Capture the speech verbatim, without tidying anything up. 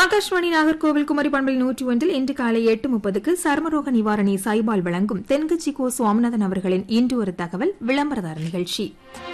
ஆகாஷ்வாணி நாகர்கோவில் குமரி பண்பலை நூற்றி ஒன்றில் இன்று காலை எட்டு முப்பதுக்கு சர்மரோக நிவாரணி சாய்பால் வழங்கும் தென்கட்சி கோ சுவாமிநாதன் அவர்களின் இன்று ஒரு தகவல் விளம்பரதார நிகழ்ச்சி.